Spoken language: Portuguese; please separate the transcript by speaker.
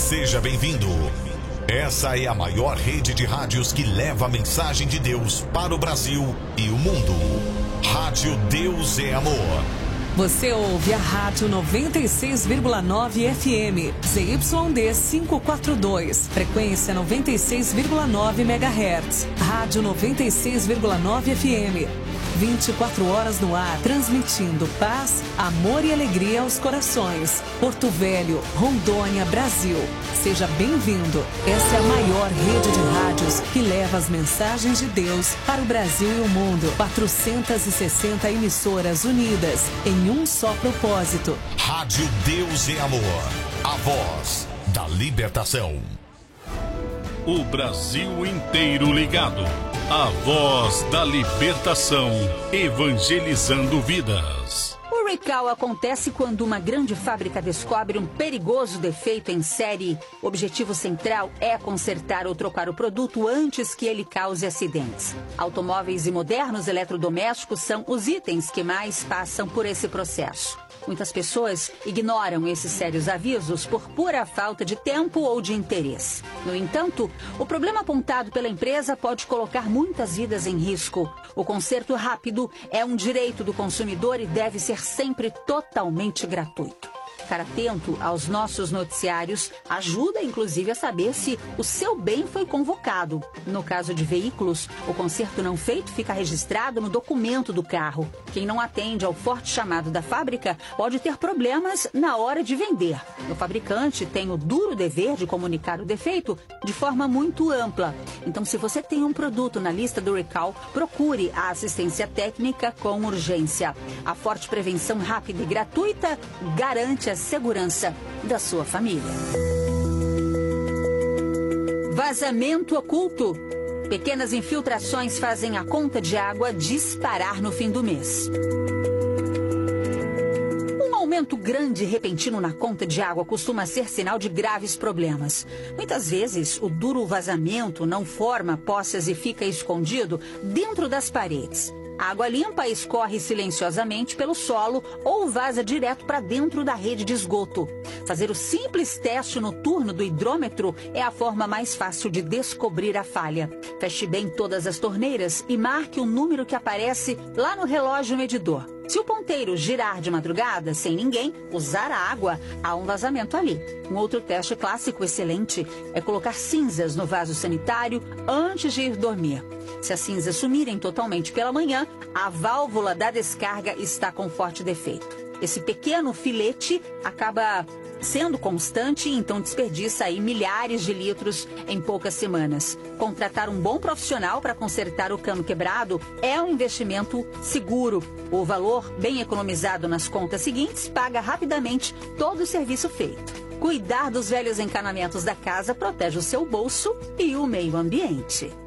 Speaker 1: Seja bem-vindo. Essa é a maior rede de rádios que leva a mensagem de Deus para o Brasil e o mundo. Rádio Deus é Amor.
Speaker 2: Você ouve a Rádio 96,9 FM, ZYD 542, frequência 96,9 MHz. Rádio 96,9 FM. 24 horas no ar, transmitindo paz, amor e alegria aos corações. Porto Velho, Rondônia, Brasil. Seja bem-vindo. Essa é a maior rede de rádios que leva as mensagens de Deus para o Brasil e o mundo. 460 emissoras unidas em um só propósito.
Speaker 1: Rádio Deus é Amor. A voz da libertação.
Speaker 3: O Brasil inteiro ligado. A voz da libertação, evangelizando vidas.
Speaker 4: O recall acontece quando uma grande fábrica descobre um perigoso defeito em série. O objetivo central é consertar ou trocar o produto antes que ele cause acidentes. Automóveis e modernos eletrodomésticos são os itens que mais passam por esse processo. Muitas pessoas ignoram esses sérios avisos por pura falta de tempo ou de interesse. No entanto, o problema apontado pela empresa pode colocar muitas vidas em risco. O conserto rápido é um direito do consumidor e deve ser sempre totalmente gratuito. Ficar atento aos nossos noticiários ajuda, inclusive, a saber se o seu bem foi convocado. No caso de veículos, o conserto não feito fica registrado no documento do carro. Quem não atende ao forte chamado da fábrica pode ter problemas na hora de vender. O fabricante tem o duro dever de comunicar o defeito de forma muito ampla. Então, se você tem um produto na lista do recall, procure a assistência técnica com urgência. A forte prevenção rápida e gratuita garante a segurança da sua família. Vazamento oculto. Pequenas infiltrações fazem a conta de água disparar no fim do mês. Um aumento grande e repentino na conta de água costuma ser sinal de graves problemas. Muitas vezes, o duro vazamento não forma poças e fica escondido dentro das paredes. A água limpa escorre silenciosamente pelo solo ou vaza direto para dentro da rede de esgoto. Fazer o simples teste noturno do hidrômetro é a forma mais fácil de descobrir a falha. Feche bem todas as torneiras e marque o número que aparece lá no relógio medidor. Se o ponteiro girar de madrugada sem ninguém usar a água, há um vazamento ali. Um outro teste clássico excelente é colocar cinzas no vaso sanitário antes de ir dormir. Se as cinzas sumirem totalmente pela manhã, a válvula da descarga está com forte defeito. Esse pequeno filete acaba sendo constante e então desperdiça aí milhares de litros em poucas semanas. Contratar um bom profissional para consertar o cano quebrado é um investimento seguro. O valor bem economizado nas contas seguintes paga rapidamente todo o serviço feito. Cuidar dos velhos encanamentos da casa protege o seu bolso e o meio ambiente.